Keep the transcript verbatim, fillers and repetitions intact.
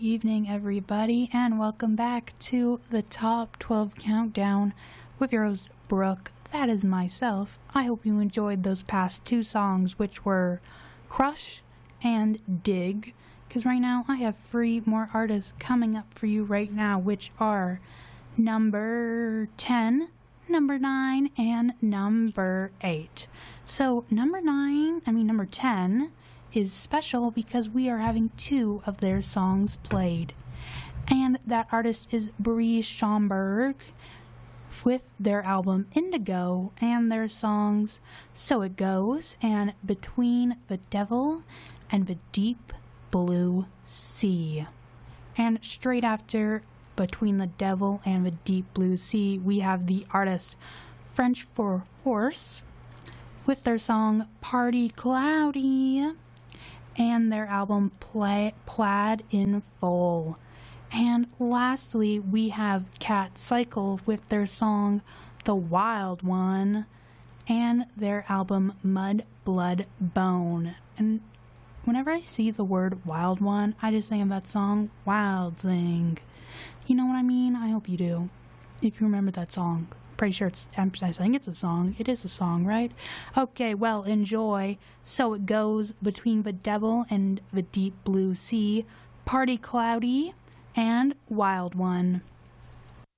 evening, everybody, and welcome back to the Top twelve Countdown with your host, Brooke. That is myself. I hope you enjoyed those past two songs, which were Crush and Dig, because right now I have three more artists coming up for you right now, which are number ten, number nine, and number eight. So, number nine, I mean number ten, is special because we are having two of their songs played. And that artist is Bree Schomburg with their album Indigo and their songs So It Goes and Between the Devil and the Deep Blue Sea. And straight after Between the Devil and the Deep Blue Sea, we have the artist French for Horse with their song Party Cloudy and their album Play, Plaid in Full. And lastly, we have Cat Cycle with their song The Wild One and their album Mud, Blood, Bone. And whenever I see the word Wild One, I just think of that song, Wild Thing. You know what I mean? I hope you do. If you remember that song. Pretty sure it's, I think it's a song. It is a song, right? Okay, well, enjoy. So It Goes, Between the Devil and the Deep Blue Sea, Party Cloudy, and Wild One.